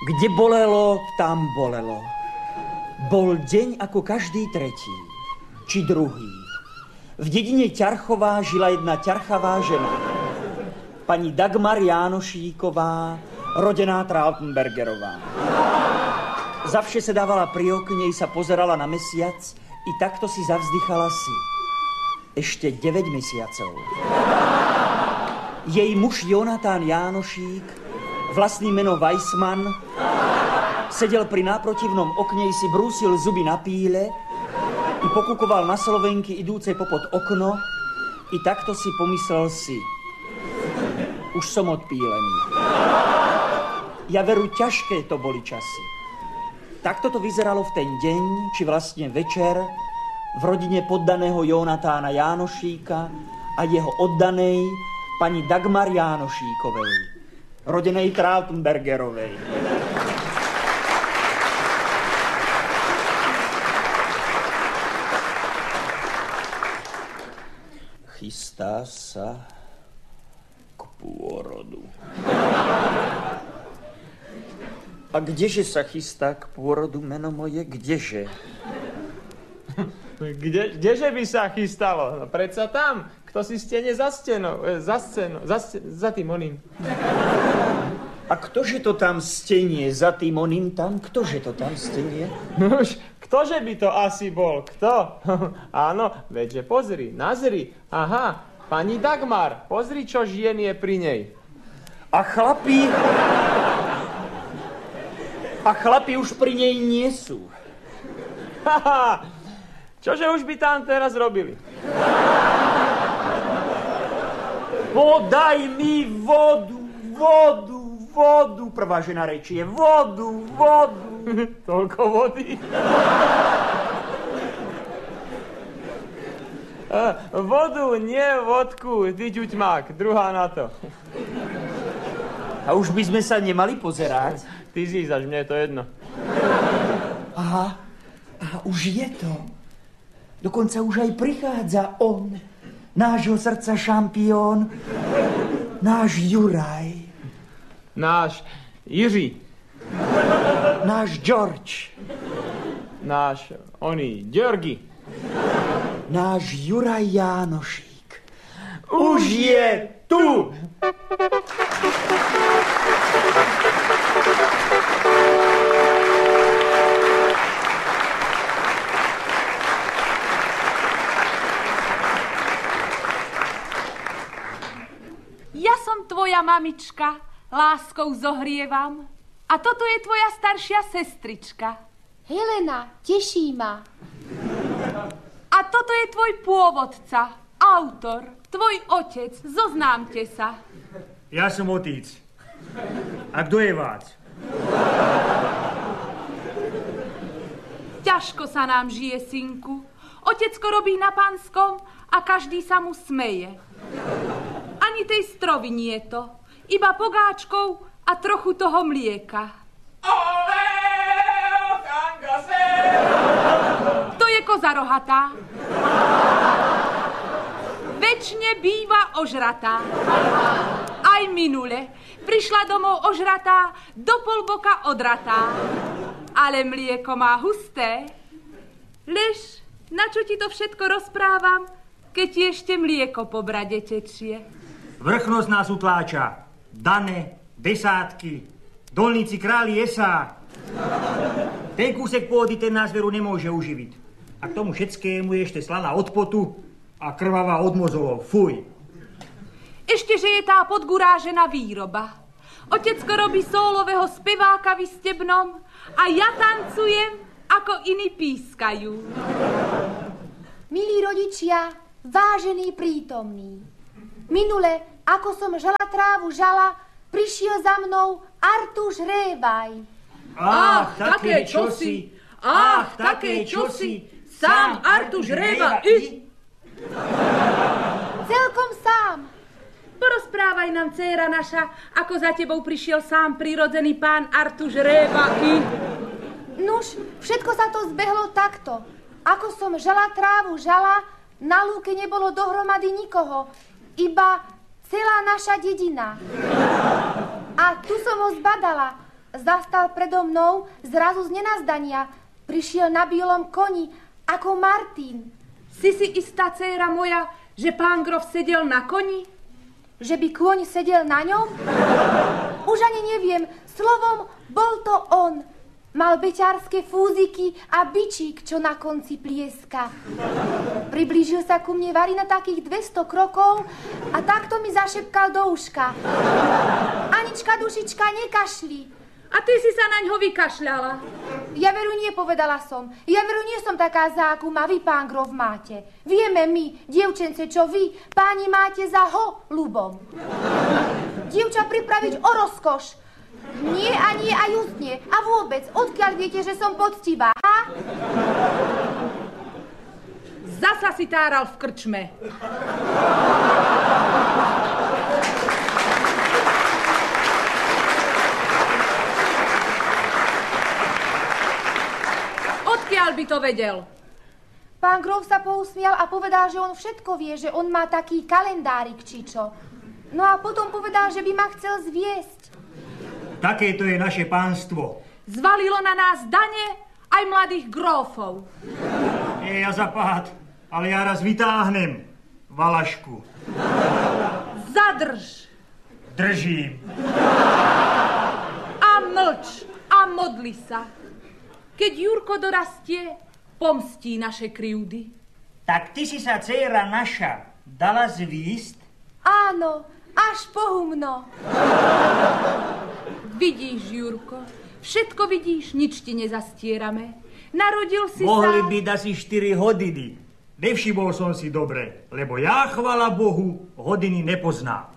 Kde bolelo, tam bolelo. Bol deň ako každý tretí, či druhý. V dedine Ťarchová žila jedna ťarchavá žena. Pani Dagmar Jánošíková, rodená Trautenbergerová. Zavše se dávala pri okne, sa pozerala na mesiac i takto si zavzdychala si. Ešte 9 mesiacov. Jej muž Jonatán Jánošík, vlastný meno Weissmann, sedel pri náprotivnom okne, si brúsil zuby na píle i pokukoval na Slovenky idúcej popod okno i takto si pomyslel si. Už som odpílený. Ja veru, ťažké to boli časy. Takto to vyzeralo v ten deň, či vlastne večer, v rodine poddaného Jonatána Jánošíka a jeho oddanej pani Dagmar Jánošíkovej, rodenej Trautenbergerovej. Chystá sa k pôrodu. A kdeže sa chystá k pôrodu, meno moje, kdeže? Kdeže by sa chystalo? No predsa tam, kto si stene za stenou, za tým oným. A ktože to tam stenie za tým oným tam? Ktože to tam stenie? No už, ktože by to asi bol? Kto? Áno, veďže pozri, nazri. Aha, pani Dagmar, pozri, čo žien je pri nej. A chlapi už pri nej nie sú. Haha, čože už by tam teraz robili? Podaj mi vodu, prvá žena rečie, vodu. Toľko vody. Vodu, nie vodku, ty ťuťmák, druhá na to. A už by sme sa nemali pozerať? Ty zízaš, mne je to jedno. Aha, už je to. Dokonca už aj prichádza on, nášho srdca šampión, náš Juraj. Náš Jiří. Náš George. Náš Georgi. Náš Juraj Jánošík. Už je tu! Ja som tvoja mamička, láskou zohrievam. A toto je tvoja staršia sestrička. Helena, teší ma. A toto je tvoj pôvodca, autor, tvoj otec, zoznámte sa. Ja som otec. A kto je vás? Ťažko sa nám žije, synku. Otecko robí na panskom a každý sa mu smeje. Ani tej strovy nie to, iba pogáčkov a trochu toho mlieka. To je koza rohatá. Večne býva ožratá. Aj minule prišla domov ožratá, do polboka odratá. Ale mlieko má husté. Lež, na čo ti to všetko rozprávam, keď ti ešte mlieko po brade tečie? Vrchnosť nás utláča. Dane, desátky, dolníci králi esá. Ten kúsek pôdy ten nás veru nemôže uživiť. A k tomu všetkému je ešte slaná od potu a krvavá od mozolov. Fuj. Ešte, že je tá podgurážená výroba. Otecko robí sólového speváka v Istebnom a ja tancujem, ako iní pískajú. Milí rodičia, vážení prítomní, minule, ako som žala trávu žala, prišiel za mnou Artuš Révaj. Ach, také čosi, sám Artuš Révaj. Celkom sám. Porozprávaj nám, dcéra naša, ako za tebou prišiel sám prirodzený pán Artuš Révaj. Nuž, všetko sa to zbehlo takto. Ako som žala trávu žala, na lúke nebolo dohromady nikoho, iba celá naša dedina. A tu som ho zbadala. Zastal predo mnou zrazu z nenazdania. Prišiel na bielom koni, ako Martin. Si istá, dcéra moja, že pán grof sedel na koni? Že by kôň sedel na ňom? Už ani neviem. Slovom, bol to on. Mal beťarské fúziky a bičík, čo na konci plieska. Priblížil sa ku mne vari na takých 200 krokov a takto mi zašepkal do uška. Anička, dušička, nekašli. A ty si sa naňho vykašľala. Ja veru nie, povedala som. Ja veru nie som taká akú ma vy, pán grof, máte. Vieme my, dievčence, čo vy, páni, máte za ľubom. Dievča pripraviť o rozkoš. Nie a nie a justne. A vôbec, odkiaľ viete, že som poctivá, ha? Zasa si táral v krčme. Odkiaľ by to vedel? Pán grof sa pousmial a povedal, že on všetko vie, že on má taký kalendárik, či čo. No a potom povedal, že by ma chcel zviesť. Takéto je naše pánstvo. Zvalilo na nás dane aj mladých grófov. Nie ja zapád, ale ja raz vytáhnem valašku. Zadrž. Držím. A mlč a modli sa. Keď Jurko dorastie, pomstí naše krivdy. Tak ty si sa, dcéra naša, dala zvísť? Áno, až pohumno. Vidíš, Jurko, všetko vidíš, nič ti nezastierame. Narodil si Mohli sa... byť asi 4 hodiny. Nevšimol som si dobre, lebo ja, chvala Bohu, hodiny nepoznám.